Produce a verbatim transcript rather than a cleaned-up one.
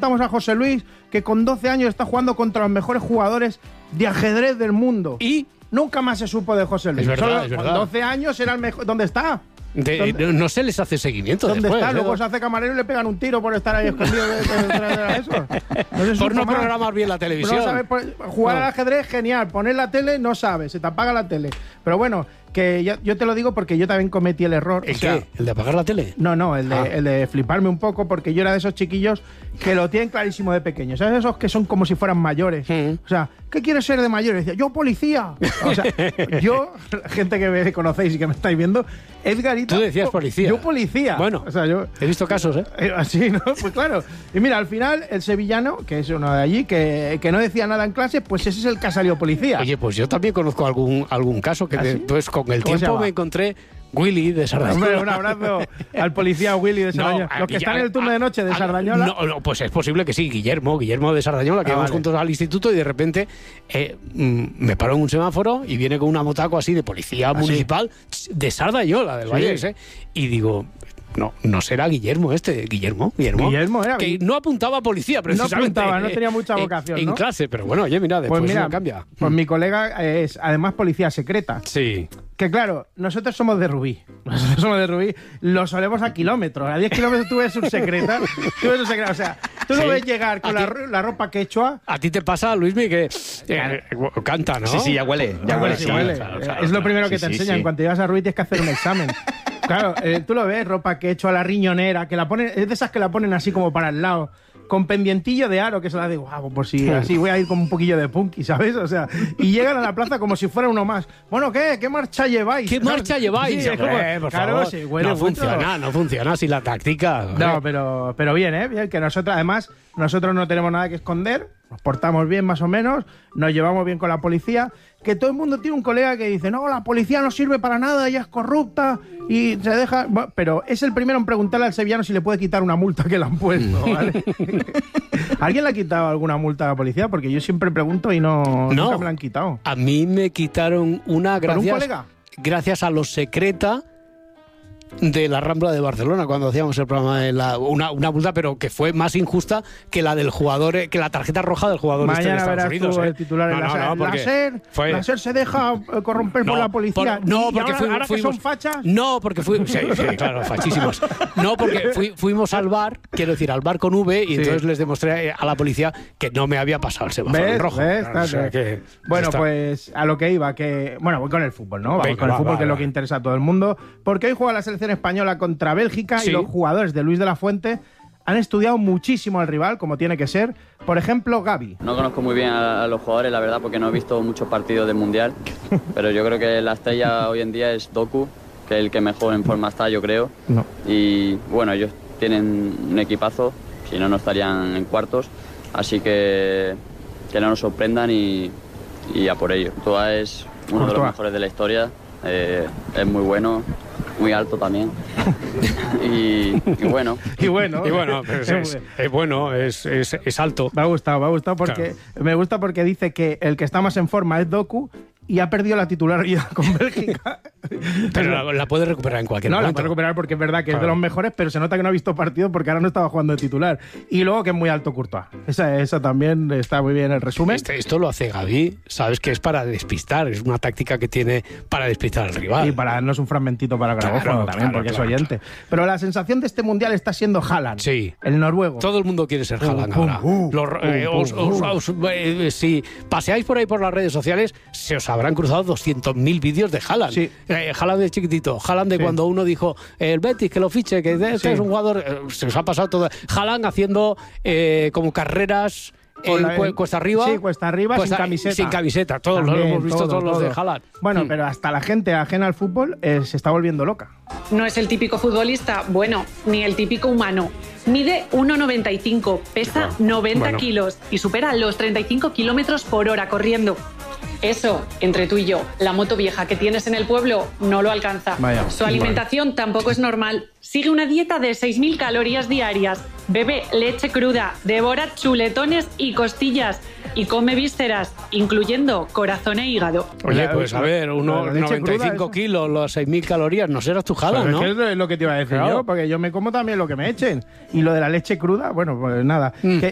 contamos a José Luis que con doce años está jugando contra los mejores jugadores de ajedrez del mundo. ¿Y? Nunca más se supo de José Luis. Es verdad, Solo es verdad. Con doce años era el mejor. ¿Dónde está? De, ¿Dónde, no se les hace seguimiento ¿Dónde después, está? ¿eh? Luego se hace camarero y le pegan un tiro por estar ahí escondido de, de, de, de eso. No se por no más. programar bien la televisión. No sabe, jugar no. al ajedrez, genial. Poner la tele, no sabe. Se te apaga la tele. Pero bueno, que yo, yo te lo digo porque yo también cometí el error. ¿El o sea, qué? ¿El de apagar la tele? No, no, el de, ah. el de fliparme un poco porque yo era de esos chiquillos que lo tienen clarísimo de pequeños. ¿Sabes? Esos que son como si fueran mayores. Mm. O sea, ¿qué quieres ser de mayor? Y decía, yo policía. O sea, yo, gente que me conocéis y que me estáis viendo, Edgarito. Tú decías policía. Yo policía. Bueno, o sea, yo, he visto casos, ¿eh? eh así, ¿no? Pues claro. Y mira, al final, el sevillano, que es uno de allí, que, que no decía nada en clase, pues ese es el que ha salido policía. Oye, pues yo también conozco algún, algún caso que ¿Ah, sí? después con el ¿Cómo se tiempo llama? me encontré Willy de Sardañola. Hombre, un abrazo al policía Willy de Sardañola. No, Los que ya, están en el turno a, de noche de a, Sardañola. No, no, pues es posible que sí, Guillermo, Guillermo de Sardañola, que Ah, vamos vale. juntos al instituto y de repente eh, mm, me paro en un semáforo y viene con una motaco así de policía ¿Ah, municipal de Sardañola, del Sí. Vallés, ¿eh? Y digo, no, no será Guillermo este, Guillermo, Guillermo. Guillermo era. Que no apuntaba a policía, precisamente. No apuntaba, no tenía mucha en- vocación, En, ¿no? clase, pero bueno, oye, mira, después Pues mira, no cambia. pues mi colega es además policía secreta. Sí. Que claro, nosotros somos de Rubí. Nosotros somos de Rubí. Lo solemos a kilómetros. A diez kilómetros tú ves un secreta. Tú ves un secreta. O sea, tú Sí. lo ves llegar con ¿A la, ti? ro- la ropa quechua. A ti te pasa, Luismi, que eh, canta, ¿no? Sí, sí, ya huele. Ya Ah, huele, sí, sí. huele. claro, claro, es lo claro. primero que Sí, te sí, enseñan. sí. Cuando llegas a Rubí tienes que hacer un examen. Claro, eh, tú lo ves, ropa quechua, la riñonera, que la ponen, es de esas que la ponen así como para el lado. Con pendientillo de aro, que se la de guau, por si así voy a ir con un poquillo de punky, ¿sabes? O sea, y llegan a la plaza como si fuera uno más. Bueno, ¿qué? ¿Qué marcha lleváis? ¿Qué marcha lleváis? Sí, es como- Hombre, por claro, favor. sí, huele no mucho. funciona, no funciona así la táctica. No, hombre. pero, pero bien, ¿eh? Bien, que nosotros, además, nosotros no tenemos nada que esconder, nos portamos bien más o menos, nos llevamos bien con la policía, que todo el mundo tiene un colega que dice, no, la policía no sirve para nada, ella es corrupta y se deja... Bueno, pero es el primero en preguntarle al sevillano si le puede quitar una multa que le han puesto, ¿vale? ¿Alguien le ha quitado alguna multa a la policía? Porque yo siempre pregunto y no, No. nunca me la han quitado. A mí me quitaron una ¿Por un gracias, colega? gracias a los secreta de la Rambla de Barcelona cuando hacíamos el programa de la, una, una multa, pero que fue más injusta que la del jugador, eh, que la tarjeta roja del jugador este de Mañana Estados verás Unidos. tú ¿eh? el titular en No, la no, no, porque Láser, fue- Láser se deja eh, corromper por No, la policía. por- no, Y porque ahora, fui- ahora que fuimos- son fachas... No, porque fui, sí, sí, claro, fachísimos. No, porque fui- fuimos al bar, quiero decir, al bar con V, y Sí. entonces les demostré a la policía que no me había pasado el semáforo ¿Ves? en rojo. ¿Ves? Claro, o sea Claro. que- Bueno, está. pues a lo que iba, que bueno, voy con el fútbol, ¿no? Vamos Venga, con el va, fútbol, va, que es va. lo que interesa a todo el mundo, porque hoy juega la selección española contra Bélgica Sí. y los jugadores de Luis de la Fuente han estudiado muchísimo al rival, como tiene que ser. Por ejemplo, Gavi. No conozco muy bien a, a los jugadores, la verdad, porque no he visto muchos partidos del Mundial, pero yo creo que la estrella hoy en día es Doku, que es el que mejor en forma está, yo creo. No. Y bueno, ellos tienen un equipazo, si no, no estarían en cuartos, así que que no nos sorprendan y, y a por ello. Toa es uno de los Courtois. mejores de la historia, eh, es muy bueno, muy alto también. y, y bueno, Y bueno, Y bueno, pues es, es bueno, es, es, es alto. me ha gustado, me ha gustado porque me gusta porque dice que el que está más en forma es Doku y ha perdido la titularidad con Bélgica. Pero la, la puede recuperar en cualquier No, la momento. puede recuperar porque es verdad que es Claro. de los mejores, pero se nota que no ha visto partido porque ahora no estaba jugando de titular. Y luego que es muy alto Courtois. Esa, esa también está muy bien el resumen. Este- esto lo hace Gavi, sabes que es para despistar, es una táctica que tiene para despistar al rival. Y para darnos un fragmentito para Claro, grabófono también, claro, porque claro, es oyente. Pero la sensación de este mundial está siendo Haaland, Sí. el noruego. Todo el mundo quiere ser Haaland pum, ahora. uh, Los- eh, pum, os- pum, os- os- eh, si paseáis por ahí por las redes sociales, se os habrán cruzado doscientos mil vídeos de Haaland. Sí. Eh, Haaland de chiquitito, Haaland de Sí. cuando uno dijo el Betis que lo fiche, que este Sí. es un jugador, eh, se os ha pasado todo. Haaland haciendo eh, como carreras Con en la- cue- cuesta arriba. Sí, cuesta arriba, Cuesta- sin camiseta. Sin camiseta, todos También, los hemos visto, todo, todos los de todo. Haaland. Bueno, Hmm. pero hasta la gente ajena al fútbol eh, se está volviendo loca. No es el típico futbolista, bueno, ni el típico humano. Mide uno noventa y cinco, pesa noventa Bueno. kilos y supera los treinta y cinco kilómetros por hora corriendo. Eso, entre tú y yo, la moto vieja que tienes en el pueblo no lo alcanza. Vaya. Su alimentación tampoco es normal. Sigue una dieta de seis mil calorías diarias. Bebe leche cruda, devora chuletones y costillas y come vísceras, incluyendo corazón e hígado. Oye, La- pues a la- ver, la unos leche noventa y cinco cruda, eso. kilos, los seis mil calorías, no serás tu Haaland, Pero ¿no? es que es lo que te iba a decir Claro. yo, porque yo me como también lo que me echen. Y lo de la leche cruda, bueno, pues nada. Mm. Que